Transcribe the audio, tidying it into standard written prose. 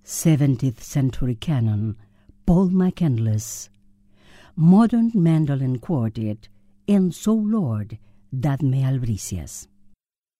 17th Century Canon, Paul McCandless. Modern Mandolin Quartet, En So Lord, Dadme Albricias.